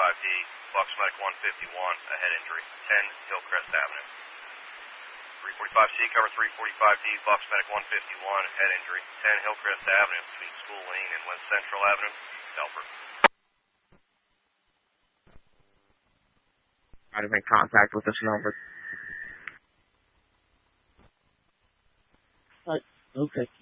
345D, Bucks Medic 151, a head injury, 10 Hillcrest Avenue. 345C, cover 345D, Bucks Medic 151, head injury, 10 Hillcrest Avenue between School Lane and West Central Avenue, Telford. Try to make contact with this number. Okay.